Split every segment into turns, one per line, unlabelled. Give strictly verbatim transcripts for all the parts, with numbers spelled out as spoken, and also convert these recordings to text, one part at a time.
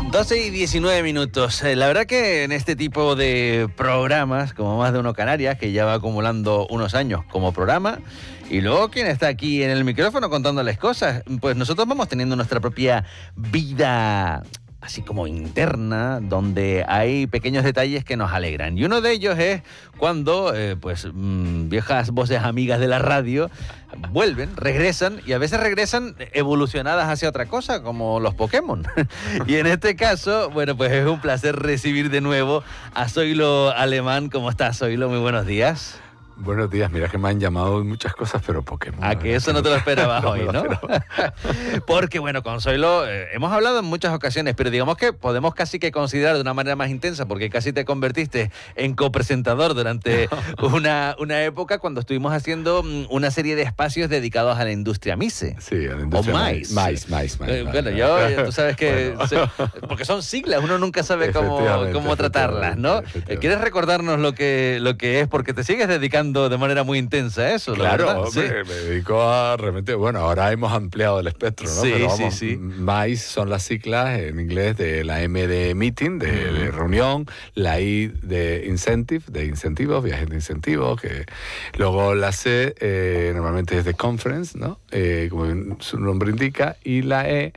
doce y diecinueve minutos. Eh, la verdad que en este tipo de programas, como Más de Uno Canarias, que ya va acumulando unos años como programa, y luego quien está aquí en el micrófono contándoles cosas, pues nosotros vamos teniendo nuestra propia vida así como interna, donde hay pequeños detalles que nos alegran. Y uno de ellos es cuando eh, pues mmm, viejas voces amigas de la radio vuelven, regresan, y a veces regresan evolucionadas hacia otra cosa, como los Pokémon. Y en este caso, bueno, pues es un placer recibir de nuevo a Zoilo Alemán. ¿Cómo estás, Zoilo? Muy buenos días.
Buenos días, mira que me han llamado muchas cosas, pero Pokémon.
A que eso no te lo esperabas hoy, ¿no? Porque bueno, con Zoilo eh, hemos hablado en muchas ocasiones, pero digamos que podemos casi que considerar de una manera más intensa, porque casi te convertiste en copresentador durante una, una época cuando estuvimos haciendo una serie de espacios dedicados a la industria MICE.
Sí, a la industria
o MAIS.
MAIS, MAIS, MAIS.
Eh, bueno, yo, tú sabes que... Bueno. Se, porque son siglas, uno nunca sabe cómo, cómo tratarlas, ¿no? ¿Quieres recordarnos lo que, lo que es? Porque te sigues dedicando de manera muy intensa a eso,
claro,
hombre,
sí. Me dedico a realmente, bueno, ahora hemos ampliado el espectro, ¿no?
Sí,
Pero vamos,
sí, sí.
MAIS son las siglas en inglés de la M de meeting, de, mm. de reunión, la I de incentive, de incentivos, viajes de incentivos, que luego la C eh, normalmente es de conference, ¿no? Eh, como su nombre indica, y la E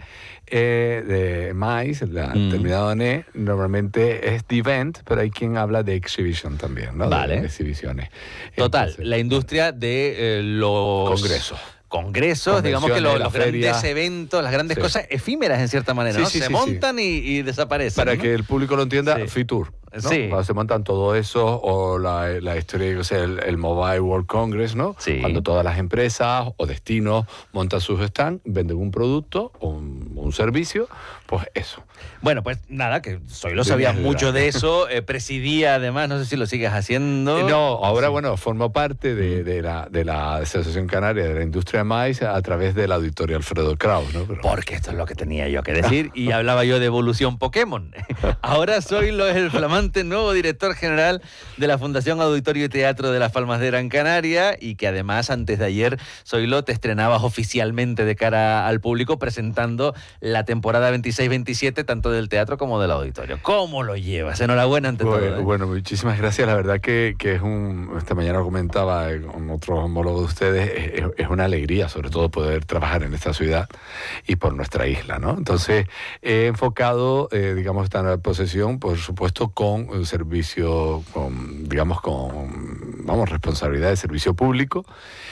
Eh, de MAIS, la mm. terminado en E, normalmente es de event, pero hay quien habla de exhibition también, ¿no?
Vale.
De, de exhibiciones.
Total,
Entonces,
la industria de eh, los...
Congresos.
Congresos, digamos que los, los
feria.
grandes eventos, las grandes sí. cosas efímeras en cierta manera,
sí,
¿no?
Sí,
se
sí,
montan
sí.
Y, y desaparecen.
Para
¿no?
que el público lo entienda,
sí.
Fitur. ¿no?
Sí.
Cuando se montan todo eso, o la, la historia, o sea, el, el Mobile World Congress, ¿no?
Sí.
Cuando todas las empresas o destinos montan sus stands, venden un producto o un, un servicio, pues eso.
Bueno, pues nada, que Zoilo sabía mucho de eso, eh, presidía además, no sé si lo sigues haciendo.
Eh, no, ahora sí. bueno, formo parte de, de, la, de la Asociación Canaria de la Industria MAIS a través del auditorio Alfredo Kraus, ¿no? Pero...
Porque esto es lo que tenía yo que decir, y hablaba yo de evolución Pokémon. Ahora Zoilo es el flamante nuevo director general de la Fundación Auditorio y Teatro de Las Palmas de Gran Canaria, y que además antes de ayer, Zoilo, te estrenabas oficialmente de cara al público presentando la temporada veintiséis veintisiete, tanto del teatro como del auditorio. ¿Cómo lo llevas? Enhorabuena ante
bueno,
todo. ¿eh?
Bueno, muchísimas gracias. La verdad que, que es un... Esta mañana comentaba con otro homólogo de ustedes, es, es una alegría, sobre todo, poder trabajar en esta ciudad y por nuestra isla, ¿no? Entonces, he enfocado, eh, digamos, esta posesión, por supuesto, con un servicio, con, digamos, con, vamos, responsabilidad de servicio público.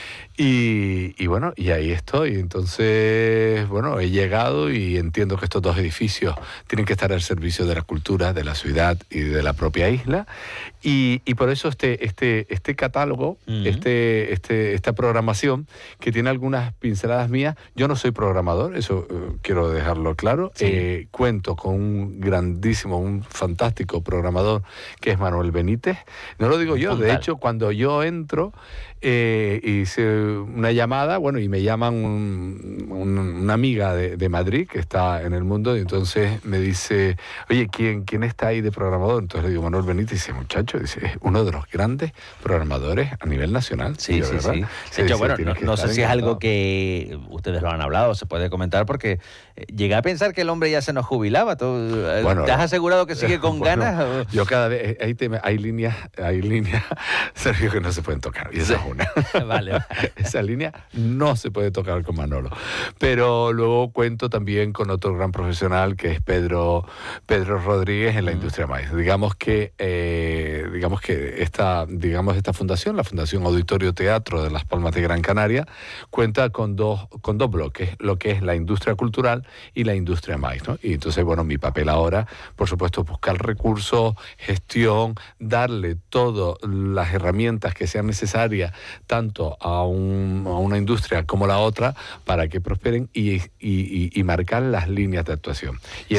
Y, y bueno, y ahí estoy. Entonces, bueno, he llegado y entiendo que estos dos edificios tienen que estar al servicio de la cultura, de la ciudad y de la propia isla. Y, y por eso este, este, este catálogo, uh-huh. este, este, esta programación, que tiene algunas pinceladas mías, yo no soy programador, eso uh, quiero dejarlo claro. Sí. Eh, cuento con un grandísimo, un fantástico programador que es Manuel Benítez. No lo digo yo, de hecho, cuando yo entro, eh, hice una llamada, bueno, y me llaman un, un, una amiga de, de Madrid que está en el mundo, y entonces me dice, oye, ¿quién, quién está ahí de programador? Entonces le digo, Manuel Benítez, y dice, muchacho, dice, es uno de los grandes programadores a nivel nacional.
Sí, sí,
¿verdad?
sí.
sí.
De hecho, bueno, no, no sé si es algo
encantado.
que ustedes lo han hablado, se puede comentar, porque llegué a pensar que el hombre ya se nos jubilaba. ¿Tú, bueno, ¿te has asegurado que sigue con bueno, ganas?
Yo cada vez, hay, temas, hay líneas, hay líneas, Sergio, que no se pueden tocar, y esa es una.
Vale, vale.
Esa línea no se puede tocar con Manolo. Pero luego cuento también con otro gran profesional que es Pedro, Pedro Rodríguez en la mm. industria MAIS. Digamos que, eh, digamos que esta, digamos esta fundación, la Fundación Auditorio Teatro de Las Palmas de Gran Canaria, cuenta con dos, con dos bloques, lo que es la industria cultural y la industria MAIS, ¿no? Y entonces, bueno, mi papel ahora, por supuesto, buscar recursos, gestión, darle todas las herramientas que sean necesarias, tanto a, un, a una industria como la otra, para que prosperen y, y, y, y marcar las líneas de actuación. Y